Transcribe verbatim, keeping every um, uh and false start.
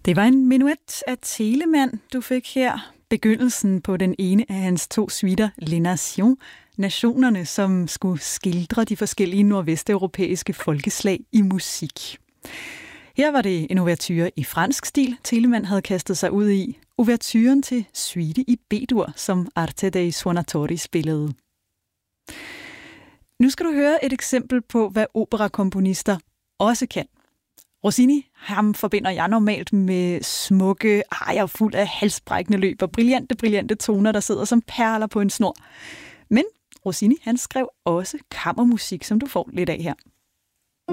Det var en menuet af Telemann, du fik her. Begyndelsen på den ene af hans to suiter, Les Nations, nationerne, som skulle skildre de forskellige nordvesteuropæiske folkeslag i musik. Her var det en ouverture i fransk stil, Telemann havde kastet sig ud i. Ouverturen til suite i B-dur, som Arte dei Suonatori spillede. Nu skal du høre et eksempel på, hvad operakomponister også kan. Rossini, ham forbinder jeg normalt med smukke arier fuld af halsbrækkende løb og brillante, brillante toner, der sidder som perler på en snor. Men Rossini, han skrev også kammermusik, som du får lidt af her.